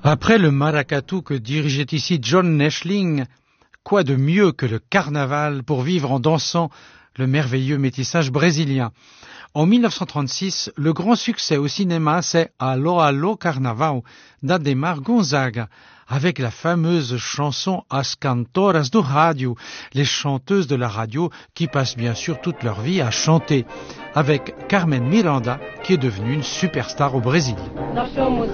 Après le maracatu que dirigeait ici John Neschling, quoi de mieux que le carnaval pour vivre en dansant le merveilleux métissage brésilien. En 1936, le grand succès au cinéma, c'est Allo Allo Carnaval d'Ademar Gonzaga, avec la fameuse chanson As Cantoras do Rádio, les chanteuses de la radio qui passent bien sûr toute leur vie à chanter, avec Carmen Miranda qui est devenue une superstar au Brésil. Nós somos